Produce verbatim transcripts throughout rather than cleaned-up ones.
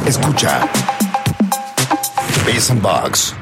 Escucha Biz and Box.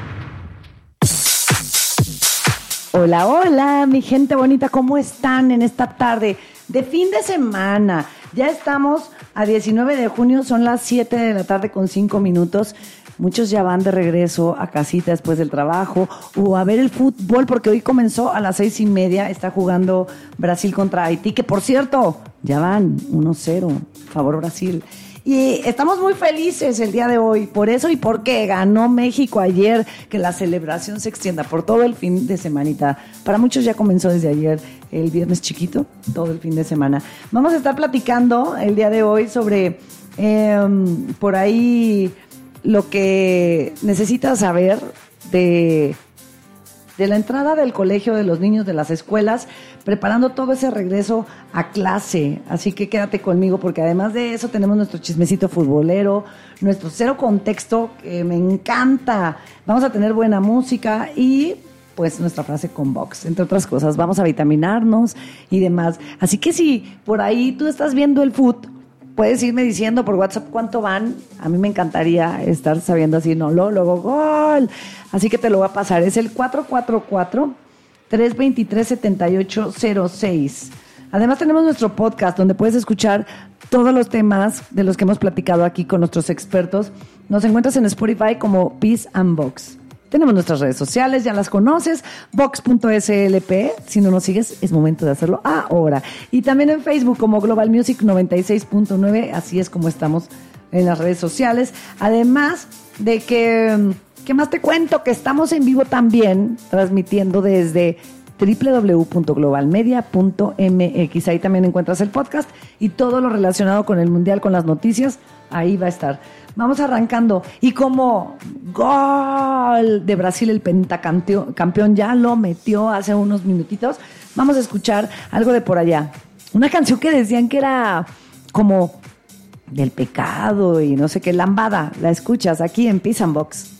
Hola, hola, mi gente bonita, ¿cómo están en esta tarde de fin de semana? Ya estamos a diecinueve de junio, son las siete de la tarde con cinco minutos. Muchos ya van de regreso a casita después del trabajo o a ver el fútbol, porque hoy comenzó a las seis y media, está jugando Brasil contra Haití, que por cierto, ya van uno cero, favor Brasil. Y estamos muy felices el día de hoy, por eso y porque ganó México ayer, que la celebración se extienda por todo el fin de semanita. Para muchos ya comenzó desde ayer, el viernes chiquito, todo el fin de semana. Vamos a estar platicando el día de hoy sobre, eh, por ahí, lo que necesitas saber de... de la entrada del colegio, de los niños, de las escuelas, preparando todo ese regreso a clase. Así que quédate conmigo, porque además de eso tenemos nuestro chismecito futbolero, nuestro cero contexto, que me encanta. Vamos a tener buena música y pues nuestra frase con Vox, entre otras cosas. Vamos a vitaminarnos y demás. Así que si por ahí tú estás viendo el fútbol, puedes irme diciendo por WhatsApp cuánto van. A mí me encantaría estar sabiendo así, no, luego, luego, gol. Así que te lo voy a pasar. Es el cuatro cuatro cuatro, tres dos tres, siete ocho cero seis. Además tenemos nuestro podcast donde puedes escuchar todos los temas de los que hemos platicado aquí con nuestros expertos. Nos encuentras en Spotify como Biz and Box. Tenemos nuestras redes sociales, ya las conoces, vox punto s l p. Si no nos sigues, es momento de hacerlo ahora. Y también en Facebook como Global Music noventa y seis punto nueve, así es como estamos en las redes sociales. Además de que, ¿qué más te cuento? Que estamos en vivo también, transmitiendo desde doble u doble u doble u punto global media punto m x. Ahí también encuentras el podcast y todo lo relacionado con el Mundial, con las noticias, ahí va a estar. Vamos arrancando. Y como gol de Brasil, el pentacampeón ya lo metió hace unos minutitos, vamos a escuchar algo de por allá. Una canción que decían que era como del pecado y no sé qué, lambada. La escuchas aquí en Biz and Box.